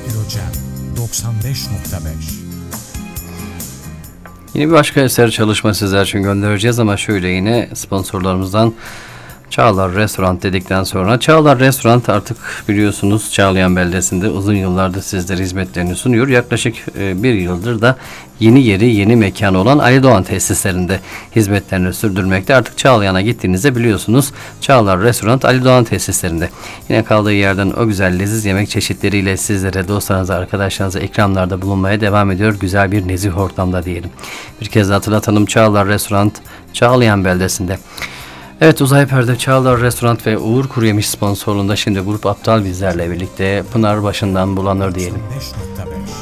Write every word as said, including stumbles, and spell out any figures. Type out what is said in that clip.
Hidrojen doksan beş nokta beş. Yine bir başka eser çalışma sizler için göndereceğiz ama şöyle yine sponsorlarımızdan Çağlar Restoran dedikten sonra Çağlar Restoran artık biliyorsunuz Çağlayan beldesinde uzun yıllardır sizlere hizmetlerini sunuyor. Yaklaşık e, bir yıldır da yeni yeri yeni mekanı olan Ali Doğan tesislerinde hizmetlerini sürdürmekte. Artık Çağlayan'a gittiğinizde biliyorsunuz Çağlar Restoran Ali Doğan tesislerinde. Yine kaldığı yerden o güzel leziz yemek çeşitleriyle sizlere, dostlarınıza, arkadaşlarınıza ikramlarda bulunmaya devam ediyor. Güzel bir nezih ortamda diyelim. Bir kez hatırlatalım, Çağlar Restoran Çağlayan beldesinde. Evet, Uzay Perde, Çağlar Restoran ve Uğur Kuruyemiş sponsorluğunda şimdi Grup Aptal bizlerle birlikte Pınar başından bulanır diyelim. doksan beş nokta beş.